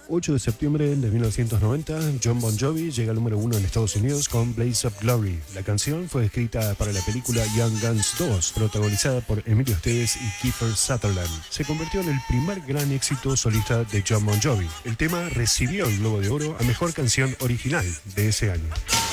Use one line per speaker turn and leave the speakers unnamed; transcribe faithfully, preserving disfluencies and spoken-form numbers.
ocho de septiembre de mil novecientos noventa, Jon Bon Jovi llega al número uno en Estados Unidos con Blaze of Glory. La canción fue escrita para la película Young Guns dos, protagonizada por Emilio Estevez y Kiefer Sutherland. Se convirtió en el primer gran éxito solista de Jon Bon Jovi. El tema recibió el Globo de Oro a Mejor Canción Original de ese año.